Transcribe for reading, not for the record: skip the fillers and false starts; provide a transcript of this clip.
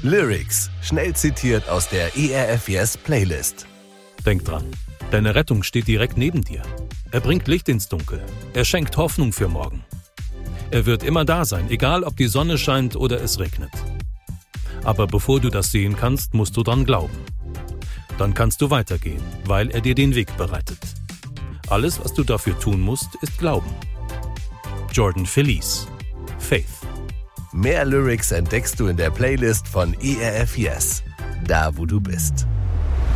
Lyrics, schnell zitiert aus der ERF Yes Playlist. Denk dran, deine Rettung steht direkt neben dir. Er bringt Licht ins Dunkel. Er schenkt Hoffnung für morgen. Er wird immer da sein, egal ob die Sonne scheint oder es regnet. Aber bevor du das sehen kannst, musst du dran glauben. Dann kannst du weitergehen, weil er dir den Weg bereitet. Alles, was du dafür tun musst, ist Glauben. Jordan Feliz, Faith. Mehr Lyrics entdeckst du in der Playlist von ERF Yes, da wo du bist.